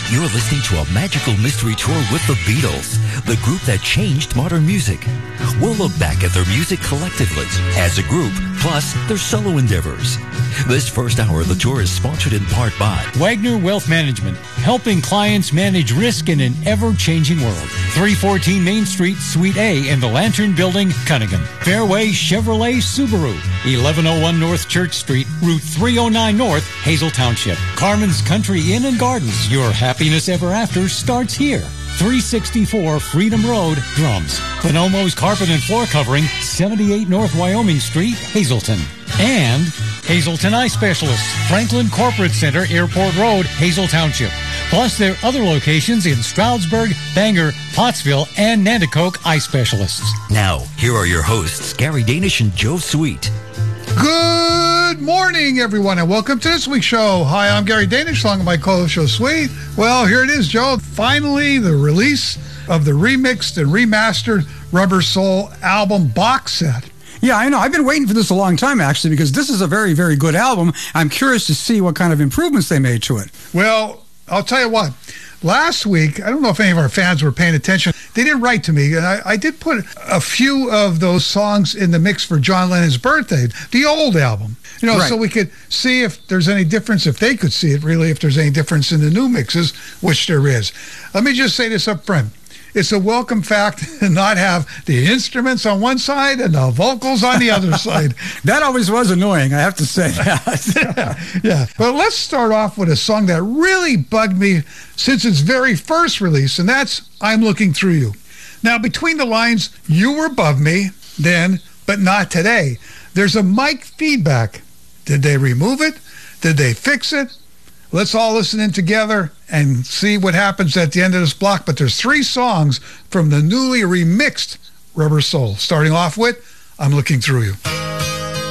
You're listening to a magical mystery tour with the Beatles, the group that changed modern music. We'll look back at their music collectively, as a group, plus their solo endeavors. This first hour of the tour is sponsored in part by Wagner Wealth Management, helping clients manage risk in an ever-changing world. 314 Main Street, Suite A in the Lantern Building, Cunningham. Fairway Chevrolet Subaru, 1101 North Church Street, Route 309 North, Hazel Township. Carmen's Country Inn and Gardens, your happiness ever after starts here. 364 Freedom Road, Drums. Bonomo's Carpet and Floor Covering, 78 North Wyoming Street, Hazleton. And Hazleton Eye Specialists, Franklin Corporate Center, Airport Road, Hazel Township. Plus their other locations in Stroudsburg, Bangor, Pottsville, and Nanticoke Eye Specialists. Now, here are your hosts, Gary Danish and Joe Sweet. Good morning, everyone, and welcome to this week's show. Hi, I'm Gary Danish, along with my co-host, Joe Sweet. Well, here it is, Joe. Finally, the release of the remixed and remastered Rubber Soul album box set. Yeah, I know. I've been waiting for this a long time, actually, because this is a very, very good album. I'm curious to see what kind of improvements they made to it. Well, I'll tell you what. Last week, I don't know if any of our fans were paying attention. They did write to me, and I did put a few of those songs in the mix for John Lennon's birthday, the old album. You know, right. So we could see if there's any difference, if they could see it, really, if there's any difference in the new mixes, which there is. Let me just say this up front. It's a welcome fact to not have the instruments on one side and the vocals on the other side. That always was annoying, I have to say. Yeah. But let's start off with a song that really bugged me since its very first release, and that's I'm Looking Through You. Now, between the lines, you were above me then, but not today. There's a mic feedback. Did they remove it? Did they fix it? Let's all listen in together and see what happens at the end of this block. But there's 3 songs from the newly remixed Rubber Soul, starting off with I'm Looking Through You.